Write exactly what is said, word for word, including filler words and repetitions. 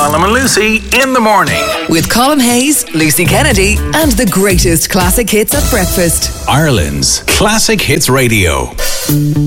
Colm and Lucy in the morning. With Colm Hayes, Lucy Kennedy, and the greatest classic hits at breakfast. Ireland's Classic Hits Radio.